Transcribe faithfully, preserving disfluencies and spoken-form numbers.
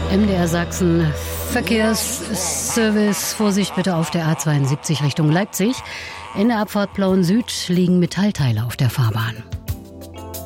M D R Sachsen, Verkehrsservice, Vorsicht bitte auf der A zweiundsiebzig Richtung Leipzig. In der Abfahrt Plauen Süd liegen Metallteile auf der Fahrbahn.